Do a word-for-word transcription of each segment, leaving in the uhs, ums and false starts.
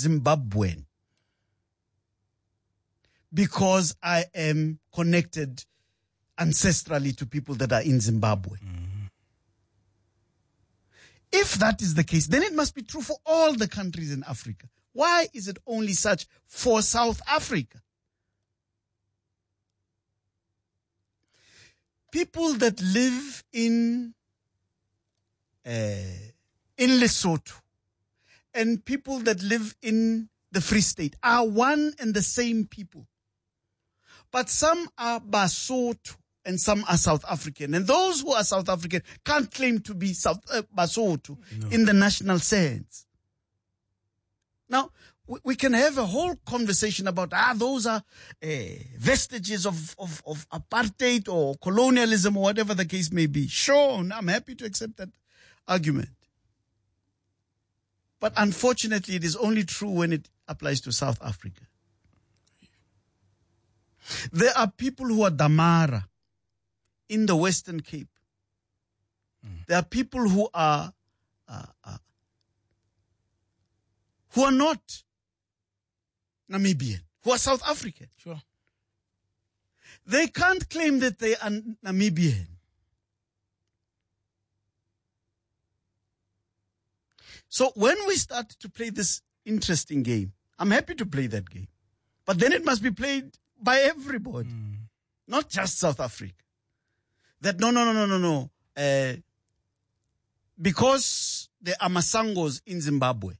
Zimbabwean because I am connected ancestrally to people that are in Zimbabwe. Mm. If that is the case, then it must be true for all the countries in Africa. Why is it only such for South Africa? People that live in uh, in Lesotho and people that live in the Free State are one and the same people. But some are Basotho and some are South African. And those who are South African can't claim to be South uh, Basotho No. in the national sense. Now, we, we can have a whole conversation about, ah, those are uh, vestiges of, of, of apartheid or colonialism or whatever the case may be. Sure, I'm happy to accept that argument. But unfortunately, it is only true when it applies to South Africa. There are people who are Damara in the Western Cape. Mm. There are people who are uh, uh, who are not Namibian, who are South African. Sure. They can't claim that they are Namibian. So when we start to play this interesting game, I'm happy to play that game. But then it must be played by everybody, mm. not just South Africa. That no, no, no, no, no, no. Uh, because there are Masangos in Zimbabwe,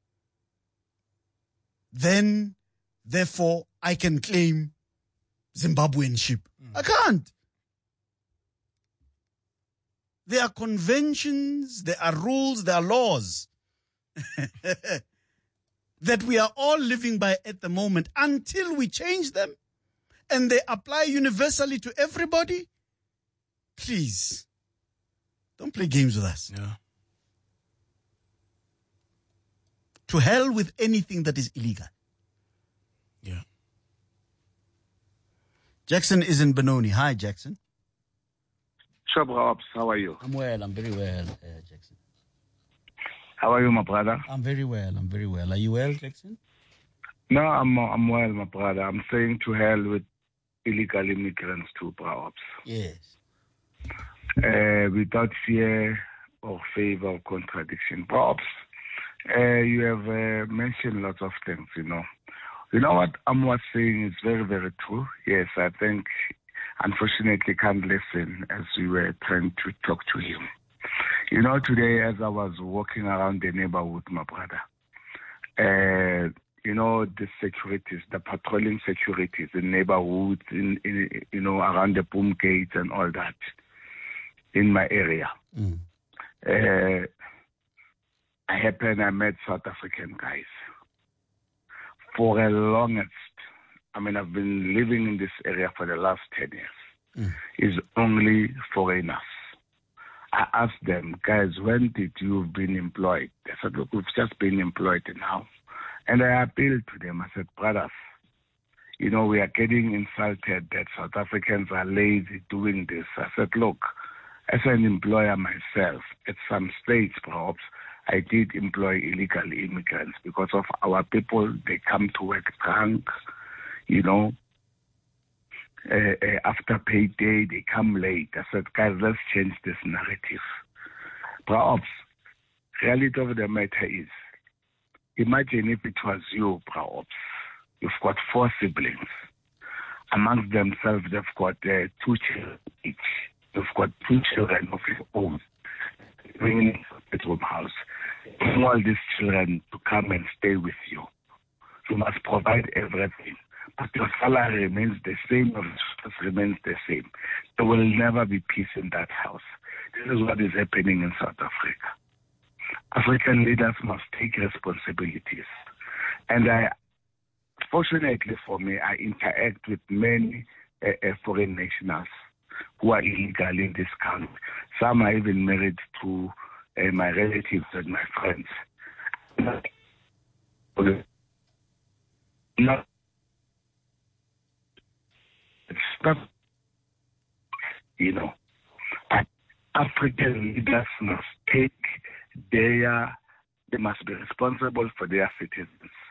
then, therefore, I can claim Zimbabweanship. Mm. I can't. There are conventions, there are rules, there are laws that we are all living by at the moment. Until we change them and they apply universally to everybody, please, don't play games with us. Yeah. To hell with anything that is illegal. Yeah. Jackson is in Benoni. Hi, Jackson. Sure, Ops. How are you? I'm well. I'm very well, uh, Jackson. How are you, my brother? I'm very well. I'm very well. Are you well, Jackson? No, I'm I'm well, my brother. I'm saying to hell with illegal immigrants too, Ops. Yes. Uh, without fear or favor or contradiction. Ops, uh, you have uh, mentioned lots of things, you know. You know what I'm was saying is very, very true. Yes, I think, unfortunately, can't listen as we were trying to talk to him. You know, today as I was walking around the neighborhood, my brother, uh, you know, the securities, the patrolling securities in neighborhoods, in, in, you know, around the boom gates and all that in my area. Mm. Uh, I happened, I met South African guys. For the longest, I mean, I've been living in this area for the last ten years. Mm. It's only foreigners. I asked them, guys, when did you been employed? They said, look, we've just been employed now. And I appealed to them. I said, brothers, you know, we are getting insulted that South Africans are lazy doing this. I said, look, as an employer myself, at some states perhaps, I did employ illegal immigrants because of our people. They come to work drunk, you know. Uh, uh, after payday, they come late. I said, guys, let's change this narrative. Perhaps, reality of the matter is, imagine if it was you, perhaps. You've got four siblings. Amongst themselves, they've got uh, two children each. You've got two children of your own. Bringing to the house. Bring all these children to come and stay with you. You must provide everything. But your salary remains the same, your resources remains the same. There will never be peace in that house. This is what is happening in South Africa. African leaders must take responsibilities. And I, fortunately for me, I interact with many uh, uh, foreign nationals who are illegal in this country. Some are even married to uh, my relatives and my friends. Not Stuff, you know, African leaders must take their, they must be responsible for their citizens.